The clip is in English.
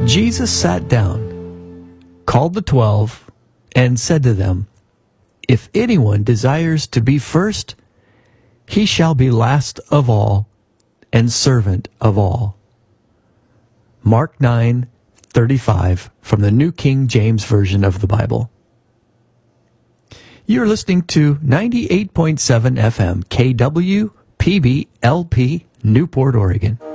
Jesus sat down, called the 12, and said to them, "If anyone desires to be first, he shall be last of all and servant of all." Mark 9:35 from the New King James Version of the Bible. You're listening to 98.7 FM KWPB-LP, Newport, Oregon.